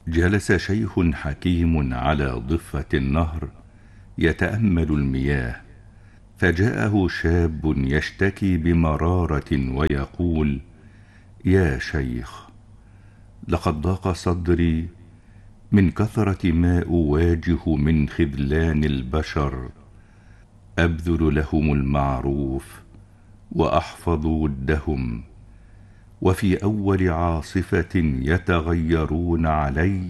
جلس شيخ حكيم على ضفة النهر يتأمل المياه، فجاءه شاب يشتكي بمرارة ويقول: يا شيخ، لقد ضاق صدري من كثرة ما أواجه من خذلان البشر، أبذل لهم المعروف وأحفظ ودهم، وفي أول عاصفة يتغيرون علي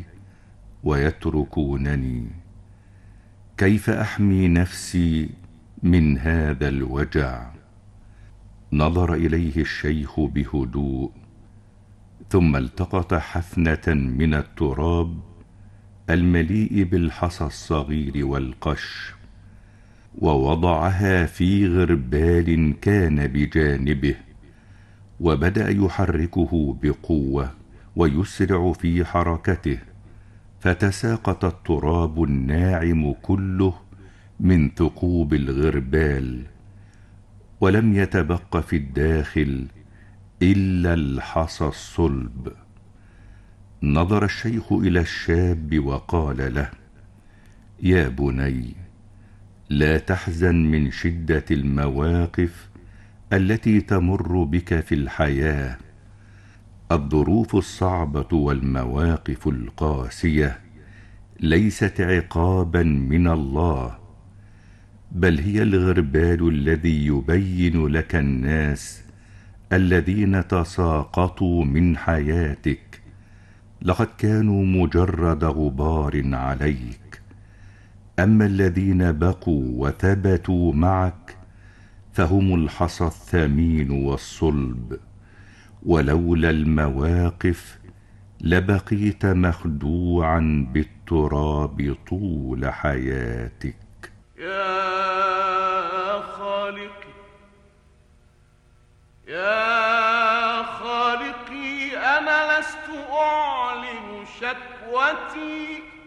ويتركونني. كيف أحمي نفسي من هذا الوجع؟ نظر إليه الشيخ بهدوء، ثم التقط حفنة من التراب المليء بالحصى الصغير والقش، ووضعها في غربال كان بجانبه، وبدأ يحركه بقوة ويسرع في حركته، فتساقط التراب الناعم كله من ثقوب الغربال، ولم يتبق في الداخل إلا الحصى الصلب. نظر الشيخ إلى الشاب وقال له: يا بني، لا تحزن من شدة المواقف التي تمر بك في الحياة. الظروف الصعبة والمواقف القاسية ليست عقابا من الله، بل هي الغربال الذي يبين لك الناس الذين تساقطوا من حياتك لقد كانوا مجرد غبار عليك، أما الذين بقوا وثبتوا معك فهم الحصى الثمين والصلب، ولولا المواقف لبقيت مخدوعا بالتراب طول حياتك. يا خالقي، يا خالقي، أنا لست أعلن شكوتي،